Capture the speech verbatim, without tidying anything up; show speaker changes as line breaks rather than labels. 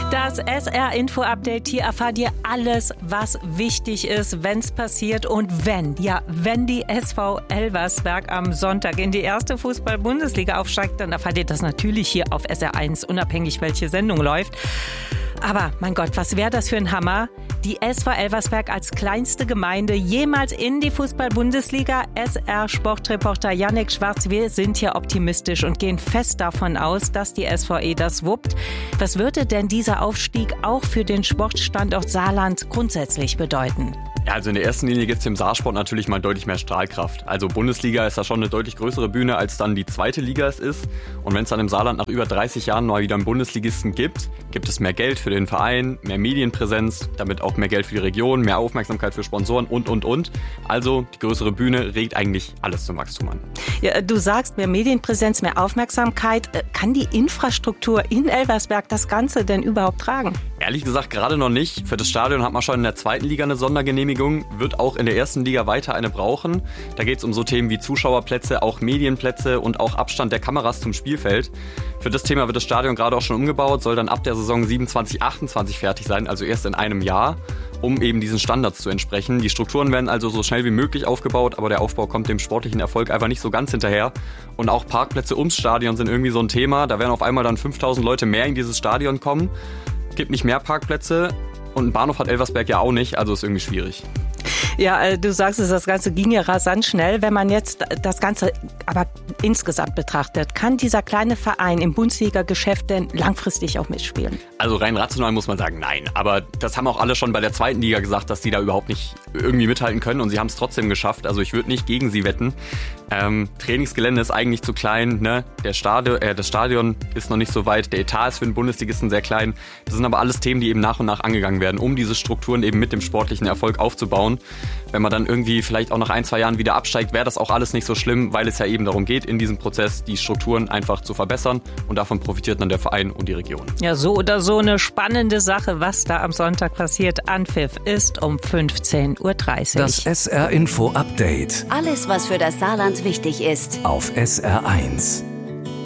Das S R-Info-Update, hier erfahrt ihr alles, was wichtig ist, wenn es passiert und wenn, ja, wenn die S V Elversberg am Sonntag in die erste Fußball-Bundesliga aufsteigt, dann erfahrt ihr das natürlich hier auf S R eins, unabhängig welche Sendung läuft. Aber mein Gott, was wäre das für ein Hammer? Die S V Elversberg als kleinste Gemeinde jemals in die Fußball-Bundesliga. S R-Sportreporter Yannick Schwarz, wir sind hier optimistisch und gehen fest davon aus, dass die S V E das wuppt. Was würde denn dieser Aufstieg auch für den Sportstandort Saarland grundsätzlich bedeuten?
Ja, also in der ersten Linie gibt es dem Saarsport natürlich mal deutlich mehr Strahlkraft. Also Bundesliga ist da schon eine deutlich größere Bühne, als dann die zweite Liga es ist. Und wenn es dann im Saarland nach über dreißig Jahren mal wieder einen Bundesligisten gibt, gibt es mehr Geld für den Verein, mehr Medienpräsenz, damit auch mehr Geld für die Region, mehr Aufmerksamkeit für Sponsoren und, und, und. Also die größere Bühne regt eigentlich alles zum Wachstum an.
Ja, du sagst, mehr Medienpräsenz, mehr Aufmerksamkeit. Kann die Infrastruktur in Elversberg das Ganze denn überhaupt tragen?
Ehrlich gesagt gerade noch nicht. Für das Stadion hat man schon in der zweiten Liga eine Sondergenehmigung, wird auch in der ersten Liga weiter eine brauchen. Da geht es um so Themen wie Zuschauerplätze, auch Medienplätze und auch Abstand der Kameras zum Spielfeld. Für das Thema wird das Stadion gerade auch schon umgebaut, soll dann ab der Saison siebenundzwanzig achtundzwanzig fertig sein, also erst in einem Jahr, um eben diesen Standards zu entsprechen. Die Strukturen werden also so schnell wie möglich aufgebaut, aber der Aufbau kommt dem sportlichen Erfolg einfach nicht so ganz hinterher. Und auch Parkplätze ums Stadion sind irgendwie so ein Thema. Da werden auf einmal dann fünftausend Leute mehr in dieses Stadion kommen. Gibt nicht mehr Parkplätze und einen Bahnhof hat Elversberg ja auch nicht, also ist irgendwie schwierig.
Ja, du sagst es, das Ganze ging ja rasant schnell. Wenn man jetzt das Ganze aber insgesamt betrachtet, kann dieser kleine Verein im Bundesliga-Geschäft denn langfristig auch mitspielen?
Also rein rational muss man sagen, nein. Aber das haben auch alle schon bei der zweiten Liga gesagt, dass die da überhaupt nicht irgendwie mithalten können und sie haben es trotzdem geschafft. Also ich würde nicht gegen sie wetten. Ähm, Trainingsgelände ist eigentlich zu klein, ne? Der Stadion, äh, das Stadion ist noch nicht so weit, der Etat ist für den Bundesligisten sehr klein. Das sind aber alles Themen, die eben nach und nach angegangen werden, um diese Strukturen eben mit dem sportlichen Erfolg aufzubauen. Wenn man dann irgendwie vielleicht auch nach ein, zwei Jahren wieder absteigt, wäre das auch alles nicht so schlimm, weil es ja eben darum geht, in diesem Prozess die Strukturen einfach zu verbessern und davon profitiert dann der Verein und die Region.
Ja, so oder so eine spannende Sache, was da am Sonntag passiert. Anpfiff ist um fünfzehn Uhr dreißig.
Das S R-Info-Update.
Alles, was für das Saarland wichtig ist.
Auf S R eins.